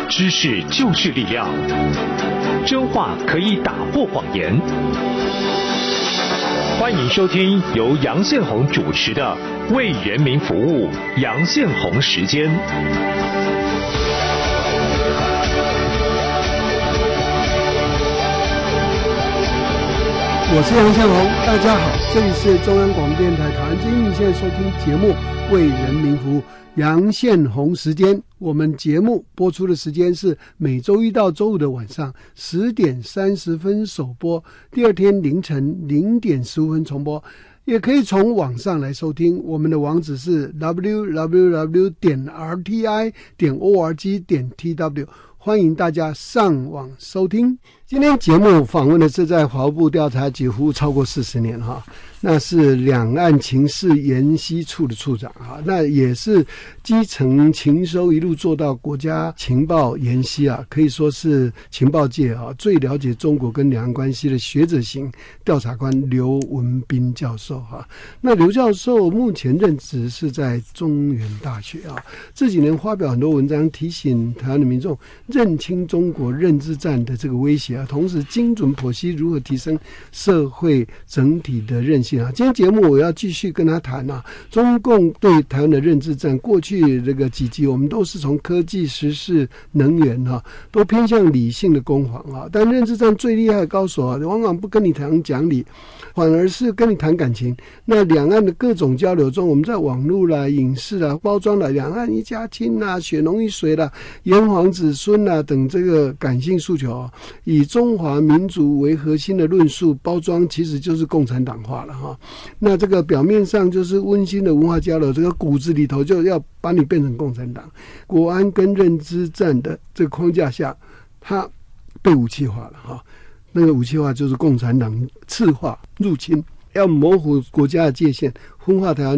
知识就是力量，真话可以打破谎言。欢迎收听由杨宪宏主持的《为人民服务》杨宪宏时间。 我是杨宪宏，大家好，这里是中央广播电台台湾之音，你现在收听节目《为人民服务》杨宪宏时间。我们节目播出的时间是每周一到周五的晚上10点30分首播，第二天凌晨0点15分重播。也可以从网上来收听，我们的网址是 www.rti.org.tw， 欢迎大家上网收听。今天节目访问的是在法务部调查局服务超过40年哈，那是两岸情事研析处的处长哈，那也是基层情收一路做到国家情报研析啊，可以说是情报界啊最了解中国跟两岸关系的学者型调查官刘文彬教授哈。那刘教授目前任职是在中原大学啊，这几年发表很多文章，提醒台湾的民众认清中国认知战的这个威胁啊，同时精准剖析如何提升社会整体的韧性啊。今天节目我要继续跟他谈啊，中共对台湾的认知战，过去这个几集我们都是从科技、时事、能源啊，都偏向理性的攻防啊，但认知战最厉害的高手啊，往往不跟你谈讲理，反而是跟你谈感情。那两岸的各种交流中，我们在网络啦、影视啦、包装啦、两岸一家亲啦、血浓于水啦、炎黄子孙啦等这个感性诉求啊，以中华民族为核心的论述包装，其实就是共产党化了哈。那这个表面上就是温馨的文化交流，这个骨子里头就要把你变成共产党。国安跟认知战的这个框架下，它被武器化了哈。那个武器化就是共产党赤化入侵，要模糊国家的界限，分化台湾